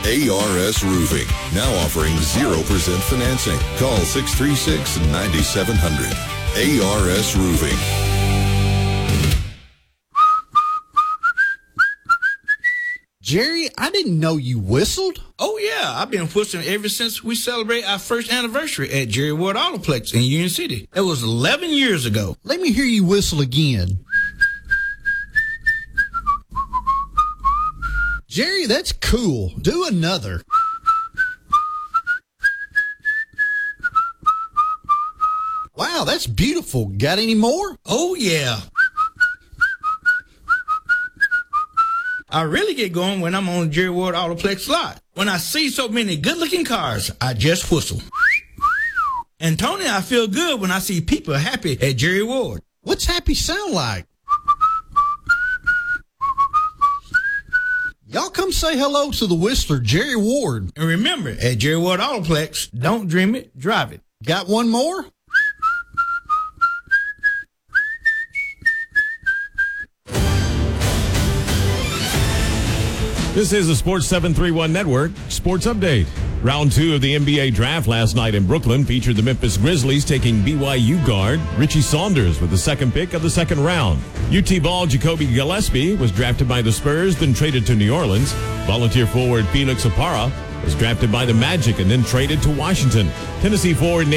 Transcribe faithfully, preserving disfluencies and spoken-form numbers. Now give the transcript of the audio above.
A R S Roofing, now offering zero percent financing. Call six three six, nine seven zero zero. A R S Roofing. Jerry, I didn't know you whistled. Oh, yeah. I've been whistling ever since we celebrate our first anniversary at Jerry Ward Autoplex in Union City. It was eleven years ago. Let me hear you whistle again. Jerry, that's cool. Do another. Wow, that's beautiful. Got any more? Oh, yeah. I really get going when I'm on Jerry Ward Autoplex lot. When I see so many good-looking cars, I just whistle. And Tony, I feel good when I see people happy at Jerry Ward. What's happy sound like? Y'all come say hello to the whistler, Jerry Ward. And remember, at Jerry Ward Autoplex, don't dream it, drive it. Got one more? This is the Sports seven thirty-one Network Sports Update. Round two of the N B A draft last night in Brooklyn featured the Memphis Grizzlies taking B Y U guard Richie Saunders with the second pick of the second round. U T ball Jacoby Gillespie was drafted by the Spurs, then traded to New Orleans. Volunteer forward Felix Opara was drafted by the Magic and then traded to Washington. Tennessee forward